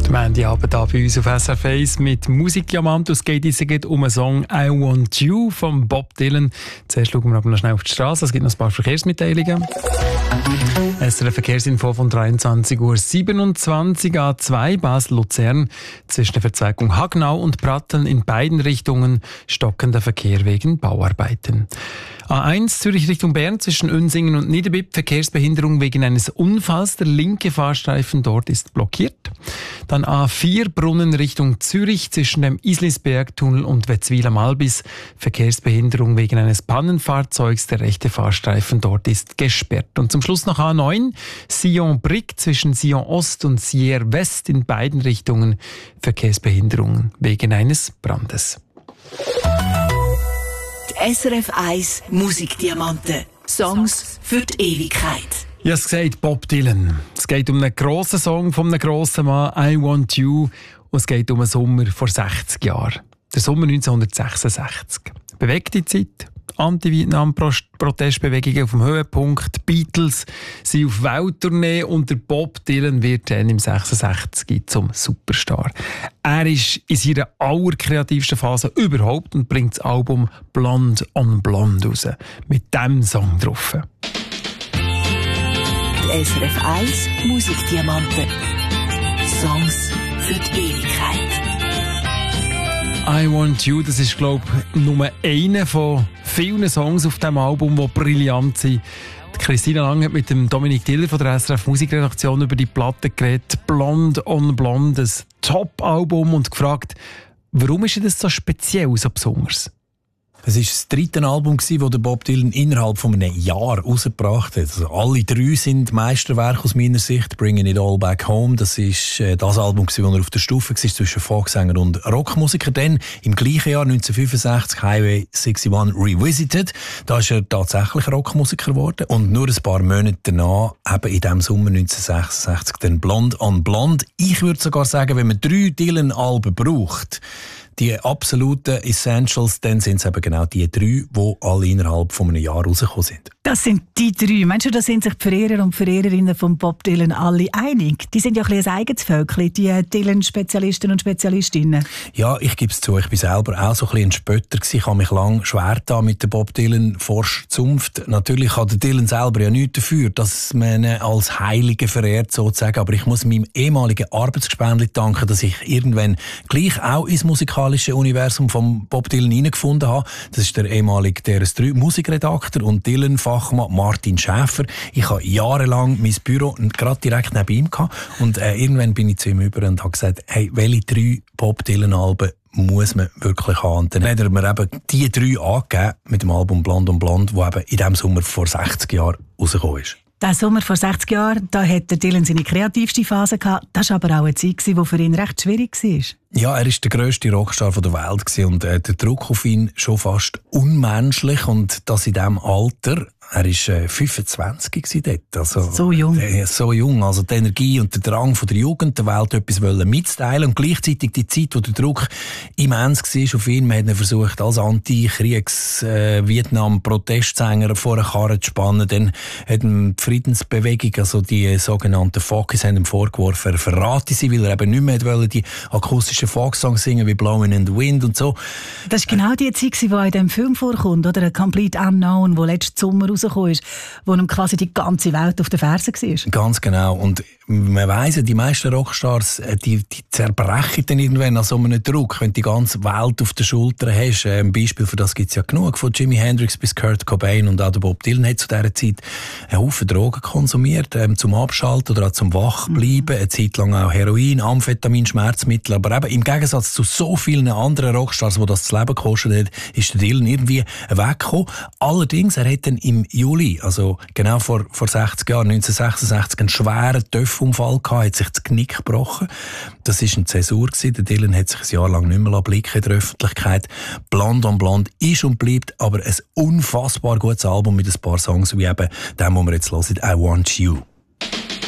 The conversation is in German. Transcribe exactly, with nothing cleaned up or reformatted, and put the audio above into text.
Abend hier bei uns auf S R F eins mit Musikdiamant. Es geht jetzt um einen Song «I Want You» von Bob Dylan. Zuerst schauen wir aber noch schnell auf die Straße. Es gibt noch ein paar Verkehrsmitteilungen. S R F Verkehrsinfo von dreiundzwanzig Uhr siebenundzwanzig, A zwei Basel-Luzern. Zwischen der Verzweigung Hagnau und Pratteln in beiden Richtungen stockender Verkehr wegen Bauarbeiten. A eins Zürich Richtung Bern zwischen Unsingen und Niederbipp, Verkehrsbehinderung wegen eines Unfalls. Der linke Fahrstreifen dort ist blockiert. Dann A vier Brunnen Richtung Zürich zwischen dem Islisbergtunnel und Wetzwil am Albis. Verkehrsbehinderung wegen eines Pannenfahrzeugs. Der rechte Fahrstreifen dort ist gesperrt. Und zum Schluss noch A neun Sion-Brick zwischen Sion Ost und Sierre West in beiden Richtungen. Verkehrsbehinderung wegen eines Brandes. S R F eins Musikdiamanten. Songs für die Ewigkeit. Ja, es sagt Bob Dylan. Es geht um einen grossen Song von einem grossen Mann, «I Want You». Und es geht um einen Sommer vor sechzig Jahren. Der Sommer neunzehnhundertsechsundsechzig. Bewegte Zeit. Anti-Vietnam-Protestbewegungen auf dem Höhepunkt. Die Beatles sind auf Welttournee und der Bob Dylan wird dann im sechsundsechzig zum Superstar. Er ist in seiner allerkreativsten Phase überhaupt und bringt das Album «Blonde on Blonde» raus. Mit diesem Song drauf. Die S R F eins Musikdiamanten. Songs für die Ewigkeit. «I Want You», das ist, glaube ich, nur einer von vielen Songs auf diesem Album, die brillant sind. Christina Lang hat mit dem Dominik Diller von der S R F Musikredaktion über die Platte geredet. «Blonde on Blonde», ein Top-Album, und gefragt, warum ist das so speziell, so besonders? Es war das dritte Album, das Bob Dylan innerhalb von einem Jahr rausgebracht hat. Also alle drei sind Meisterwerke aus meiner Sicht. «Bringing It All Back Home», das ist äh, das Album, das er auf der Stufe war zwischen Folksänger und Rockmusiker. Dann im gleichen Jahr neunzehnhundertfünfundsechzig «Highway einundsiebzig Revisited». Da ist er tatsächlich Rockmusiker geworden. Und nur ein paar Monate danach, eben in diesem Sommer neunzehnhundertsechsundsechzig, dann «Blonde on Blonde». Ich würde sogar sagen, wenn man drei Dylan-Alben braucht, die absoluten Essentials, dann sind es eben genau die drei, die alle innerhalb von einem Jahr rausgekommen sind. Das sind die drei. Meinst du, da sind sich die Verehrer und Verehrerinnen von Bob Dylan alle einig? Die sind ja ein bisschen ein eigenes Völkchen, die Dylan-Spezialisten und Spezialistinnen. Ja, ich gebe es zu, ich bin selber auch so ein bisschen ein Spötter gewesen. Ich habe mich lange schwer getan mit der Bob Dylan-Forscher-Zunft. Natürlich hat der Dylan selber ja nichts dafür, dass man ihn als Heiligen verehrt, sozusagen. Aber ich muss meinem ehemaligen Arbeitsgespendli danken, dass ich irgendwann gleich auch ins musikalische Universum von Bob Dylan hineingefunden habe. Das ist der ehemalige D R S drei Musikredakteur und Dylan-Fachmann Martin Schäfer. Ich habe jahrelang mein Büro gerade direkt neben ihm gehabt. Und äh, irgendwann bin ich zu ihm über und habe gesagt, hey, welche drei Bob Dylan-Alben muss man wirklich haben? Und dann hat er mir eben die drei angegeben mit dem Album «Blonde on Blonde», das eben in diesem Sommer vor sechzig Jahren rausgekommen ist. Der Sommer vor sechzig Jahren, da hatte Dylan seine kreativste Phase gehabt. Das war aber auch eine Zeit, die für ihn recht schwierig war. Ja, er war der grösste Rockstar der Welt und äh, der Druck auf ihn schon fast unmenschlich. Und das in diesem Alter. Er war äh, fünfundzwanzig dort. Also, so jung. Äh, so jung. Also die Energie und der Drang von der Jugend, der Welt etwas mitzuteilen. Und gleichzeitig die Zeit, wo der Druck immens war auf ihn. Man hat ihn versucht, als Anti-Kriegs-Vietnam-Protestsänger vor eine Karre zu spannen. Dann hat ihm die Friedensbewegung, also die sogenannten Folkies, haben ihm vorgeworfen, er verrate sie, weil er eben nicht mehr wollte, die akustischen Folksongs singen wie «Blowing in the Wind» und so. Das war genau die Zeit, die in diesem Film vorkommt, oder? «A Complete Unknown», wo letzten Sommer rausgekommen ist, wo ihm quasi die ganze Welt auf den Fersen war. Ganz genau. Und man weiss ja, die meisten Rockstars, die, die zerbrechen dann irgendwann an so einem Druck, wenn du die ganze Welt auf den Schultern hast. Ein Beispiel für das gibt es ja genug, von Jimi Hendrix bis Kurt Cobain, und auch der Bob Dylan hat zu dieser Zeit einen Haufen Drogen konsumiert, ähm, zum Abschalten oder auch zum Wachbleiben, mhm. eine Zeit lang auch Heroin, Amphetamin, Schmerzmittel, aber eben im Gegensatz zu so vielen anderen Rockstars, die das das Leben gekostet hat, ist der Dylan irgendwie weggekommen. Allerdings, er hat dann im Juli, also genau vor, vor sechzig Jahren, neunzehnhundertsechsundsechzig, einen schweren Töpfunfall gehabt, hat sich das Knick gebrochen. Das war eine Zäsur gewesen. Der Dylan hat sich ein Jahr lang nicht mehr blicken in der Öffentlichkeit. «Blonde on Blonde» ist und bleibt aber ein unfassbar gutes Album mit ein paar Songs, wie eben dem, den wir jetzt hören, «I Want You».